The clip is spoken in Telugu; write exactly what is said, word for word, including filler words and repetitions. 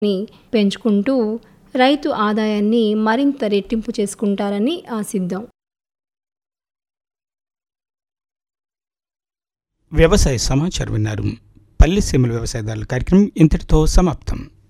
ని పెంచుకుంటూ రైతు ఆదాయాన్ని మరింత రెట్టింపు చేసుకుంటారని ఆశిద్దాం. వ్యవసాయ సమాచారం విన్నారు. పల్లె సీమల వ్యవసాయదారుల కార్యక్రమం ఇంతటితో సమాప్తం.